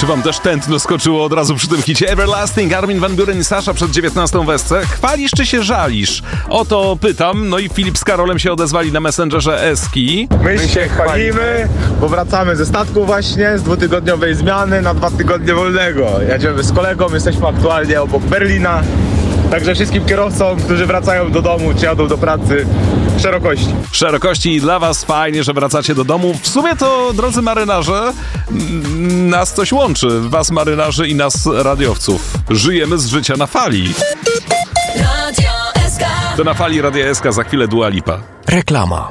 Czy wam też tętno skoczyło od razu przy tym hicie? Everlasting, Armin van Buuren i Sasha przed 19 wesce. Chwalisz czy się żalisz? O to pytam. No i Filip z Karolem się odezwali na Messengerze Eski. My się chwalimy, bo wracamy ze statku właśnie, z 2-tygodniowej zmiany na 2 tygodnie wolnego. Jedziemy z kolegą, jesteśmy aktualnie obok Berlina. Także wszystkim kierowcom, którzy wracają do domu czy jadą do pracy, szerokości. I dla was fajnie, że wracacie do domu. W sumie to, drodzy marynarze, nas coś łączy. Was marynarzy i nas radiowców. Żyjemy z życia na fali. To na fali Radia SK, za chwilę Dua Lipa. Reklama.